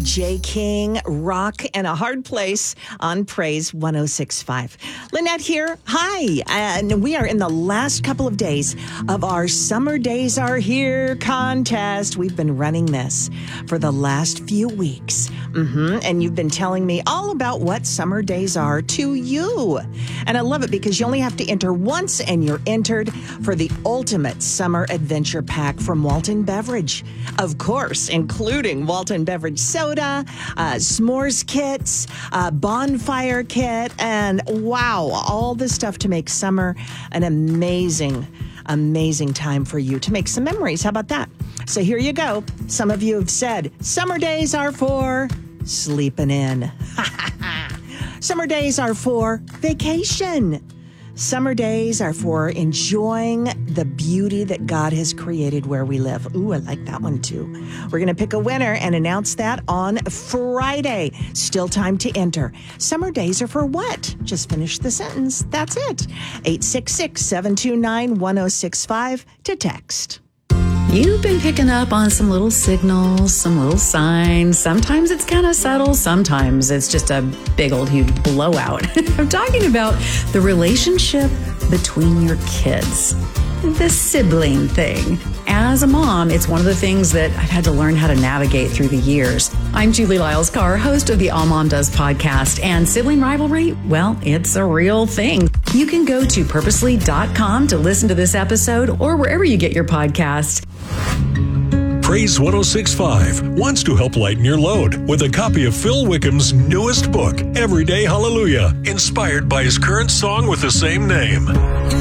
Jay King, Rock and a Hard Place on Praise 106.5. Lynette here. Hi. And we are in the last couple of days of our Summer Days Are Here contest. We've been running this for the last few weeks. And you've been telling me all about what summer days are to you. And I love it because you only have to enter once and you're entered for the ultimate summer adventure pack from Walton Beverage. Of course, including Walton Beverage soda, s'mores kits, bonfire kit, and wow, all the stuff to make summer an amazing time for you to make some memories. How about that? So here you go. Some of you have said, summer days are for sleeping in. Summer days are for vacation. Summer days are for enjoying the beauty that God has created where we live. Ooh, I like that one too. We're going to pick a winner and announce that on Friday. Still time to enter. Summer days are for what? Just finish the sentence. That's it. 866-729-1065 to text. You've been picking up on some little signals, some little signs. Sometimes it's kind of subtle. Sometimes it's just a big old huge blowout. I'm talking about the relationship between your kids, the sibling thing. As a mom, it's one of the things that I've had to learn how to navigate through the years. I'm Julie Lyles-Carr, host of the All Mom Does podcast, and sibling rivalry, well, it's a real thing. You can go to purposely.com to listen to this episode or wherever you get your podcast. Praise 106.5 wants to help lighten your load with a copy of Phil Wickham's newest book, Everyday Hallelujah, inspired by his current song with the same name.